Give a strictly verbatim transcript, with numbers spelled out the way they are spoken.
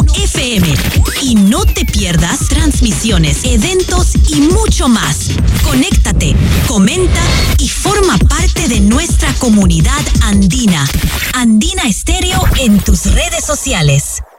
F M. Y no te pierdas transmisiones, eventos y mucho más. Conéctate, comenta y forma parte de nuestra comunidad andina. Andina Estéreo en tus redes sociales.